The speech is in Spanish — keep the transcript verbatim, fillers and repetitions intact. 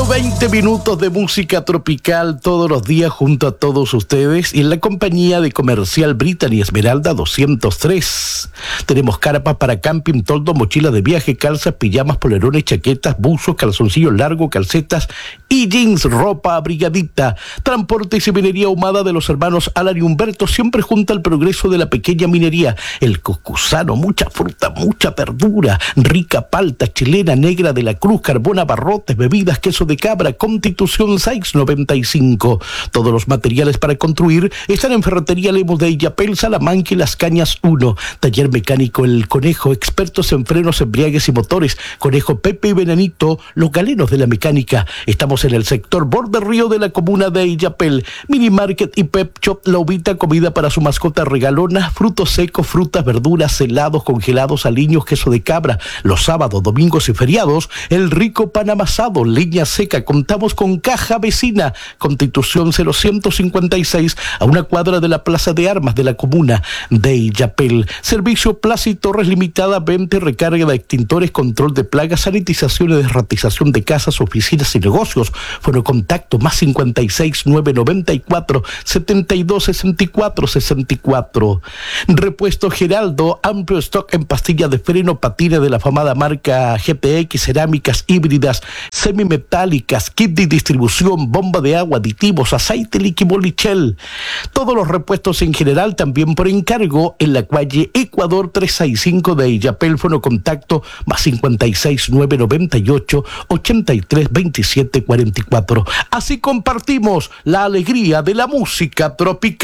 veinte minutos de música tropical todos los días junto a todos ustedes y en la compañía de Comercial Brittany Esmeralda doscientos tres. Tenemos carpas para camping, toldo, mochila de viaje, calzas, pijamas, polerones, chaquetas, buzos, calzoncillos largos, calcetas y jeans, ropa abrigadita. Transportes y minería ahumada de los hermanos Alan y Humberto, siempre junto al progreso de la pequeña minería. El Coscusano, mucha fruta, mucha verdura, rica palta chilena, negra de la Cruz, carbón, abarrotes, bebidas, queso de cabra, Constitución seiscientos noventa y cinco. Todos los materiales para construir están en Ferretería Lemos de Illapel, Salamanca y Las Cañas uno. Taller mecánico El Conejo, expertos en frenos, embriagues y motores. Conejo Pepe y Benanito, los galenos de la mecánica. Estamos en el sector borde río de la comuna de Illapel. Mini Market y Pep Shop La Uvita, comida para su mascota regalona, frutos secos, frutas, verduras, helados, congelados, aliños, queso de cabra. Los sábados, domingos y feriados, el rico pan amasado, leña seca. Contamos con caja vecina, Constitución cero ciento cincuenta y seis, a una cuadra de la Plaza de Armas de la comuna de Illapel. Servicio Plaza y Torres Limitada, venta y recarga de extintores, control de plagas, sanitización y desratización de casas, oficinas y negocios. Fueron contacto más cincuenta y seis, nueve noventa y cuatro, setenta y dos, sesenta y cuatro, sesenta y cuatro. Repuesto Geraldo, amplio stock en pastillas de freno, patines de la afamada marca G P X, cerámicas híbridas, semimetálicas, kit de distribución, bomba de agua, aditivos, aceite líquido Lichel. Todos los repuestos en general, también por encargo, en la calle Ecuador trescientos sesenta y cinco de Illapel. Fono contacto más cincuenta y seis, nueve noventa y ocho, ochenta y tres, veintisiete, cuarenta y cuatro. Así compartimos la alegría de la música tropical.